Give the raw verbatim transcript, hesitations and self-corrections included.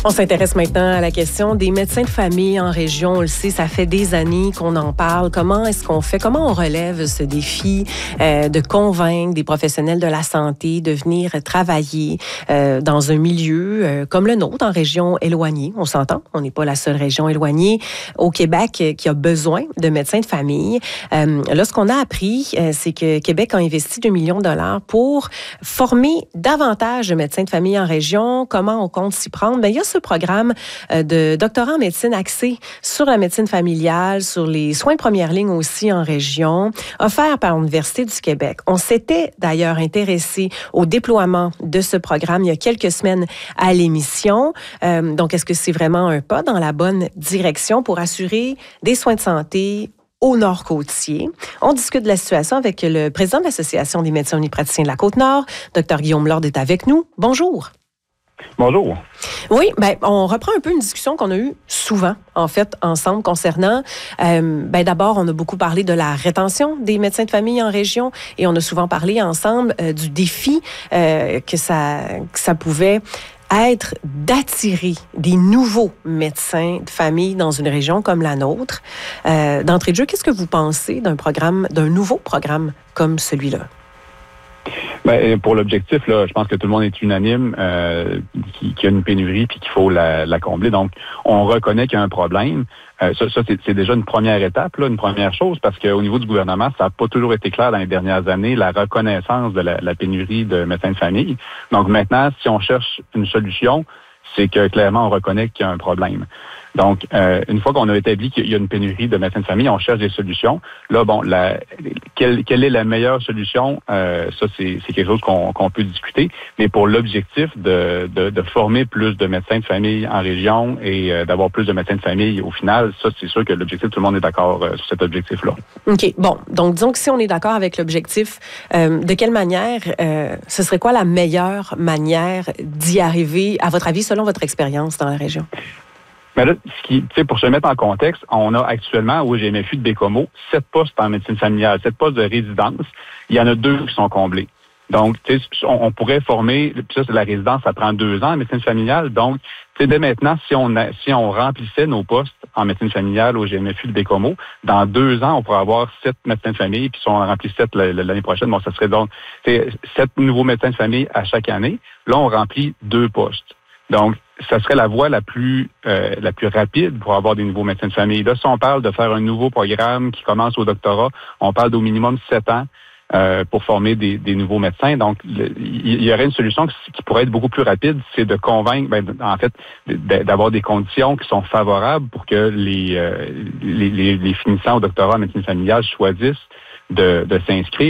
On s'intéresse maintenant à la question des médecins de famille en région. On le sait, ça fait des années qu'on en parle. Comment est-ce qu'on fait? Comment on relève ce défi euh, de convaincre des professionnels de la santé de venir travailler euh, dans un milieu euh, comme le nôtre, en région éloignée? On s'entend, on n'est pas la seule région éloignée au Québec euh, qui a besoin de médecins de famille. Euh, là, ce qu'on a appris, euh, c'est que Québec a investi deux millions de dollars pour former davantage de médecins de famille en région. Comment on compte s'y prendre? Bien, il y a ce programme de doctorat en médecine axé sur la médecine familiale, sur les soins de première ligne aussi en région, offert par l'Université du Québec. On s'était d'ailleurs intéressé au déploiement de ce programme il y a quelques semaines à l'émission. Euh, donc, est-ce que c'est vraiment un pas dans la bonne direction pour assurer des soins de santé au Nord-Côtier? On discute de la situation avec le président de l'Association des médecins omnipraticiens de la Côte-Nord, Dr Guillaume Lord est avec nous. Bonjour. Bonjour. Oui, ben on reprend un peu une discussion qu'on a eue souvent, en fait, ensemble, concernant, euh, ben d'abord, on a beaucoup parlé de la rétention des médecins de famille en région et on a souvent parlé ensemble euh, du défi euh, que ça, que ça pouvait être d'attirer des nouveaux médecins de famille dans une région comme la nôtre. Euh, d'entrée de jeu, qu'est-ce que vous pensez d'un programme, d'un nouveau programme comme celui-là? Ben, pour l'objectif, là, je pense que tout le monde est unanime euh, qu'il y a une pénurie puis qu'il faut la, la combler. Donc, on reconnaît qu'il y a un problème. Euh, ça, ça c'est, c'est déjà une première étape, là, une première chose, parce qu'au niveau du gouvernement, ça n'a pas toujours été clair dans les dernières années, la reconnaissance de la, la pénurie de médecins de famille. Donc maintenant, si on cherche une solution, c'est que clairement, on reconnaît qu'il y a un problème. Donc, euh, une fois qu'on a établi qu'il y a une pénurie de médecins de famille, on cherche des solutions. Là, bon, la, quelle, quelle est la meilleure solution? Euh, ça, c'est, c'est quelque chose qu'on, qu'on peut discuter. Mais pour l'objectif de, de, de former plus de médecins de famille en région et euh, d'avoir plus de médecins de famille, au final, ça, c'est sûr que l'objectif, tout le monde est d'accord euh, sur cet objectif-là. OK. Bon. Donc, disons que si on est d'accord avec l'objectif, euh, de quelle manière, euh, ce serait quoi la meilleure manière d'y arriver, à votre avis, selon votre expérience dans la région? Mais là, ce qui, tu sais, pour se mettre en contexte, on a actuellement au G M F U de Bécomo sept postes en médecine familiale, sept postes de résidence. Il y en a deux qui sont comblés. Donc, tu sais, on, on pourrait former, puis ça, c'est la résidence, ça prend deux ans en médecine familiale. Donc, tu sais, dès maintenant, si on a, si on remplissait nos postes en médecine familiale au G M F U de Bécomo, dans deux ans, on pourrait avoir sept médecins de famille, puis si on en remplit sept l'année prochaine, bon, ça serait donc, tu sais, sept nouveaux médecins de famille à chaque année. Là, on remplit deux postes. Donc, ça serait la voie la plus euh, la plus rapide pour avoir des nouveaux médecins de famille. Là, si on parle de faire un nouveau programme qui commence au doctorat, on parle d'au minimum sept ans euh, pour former des, des nouveaux médecins. Donc, il y aurait une solution qui pourrait être beaucoup plus rapide, c'est de convaincre, ben, en fait, d'avoir des conditions qui sont favorables pour que les, euh, les, les, les finissants au doctorat en médecine familiale choisissent de, de s'inscrire.